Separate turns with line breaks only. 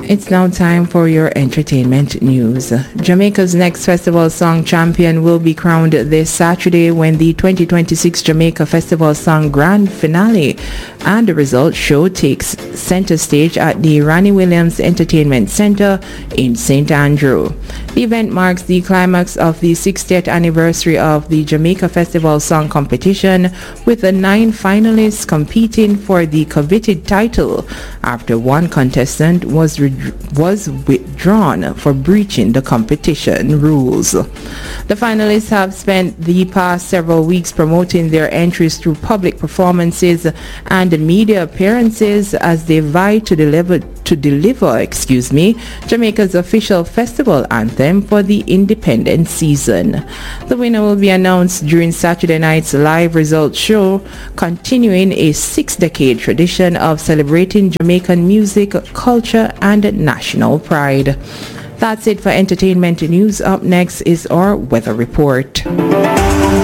It's now time for your entertainment news. Jamaica's next festival song champion will be crowned this Saturday when the 2026 Jamaica Festival Song Grand Finale and the results show takes center stage at the Ronnie Williams Entertainment Center in St. Andrew. The event marks the climax of the 60th anniversary of the Jamaica Festival Song Competition, with the 9 finalists competing for the coveted title after one contestant was withdrawn for breaching the competition rules. The finalists have spent the past several weeks promoting their entries through public performances and media appearances as they vie to deliver Jamaica's official festival anthem for the independent season. The winner will be announced during Saturday night's live results show, continuing a 6-decade tradition of celebrating Jamaican music, culture, and national pride. That's it for entertainment news. Up next is our weather report.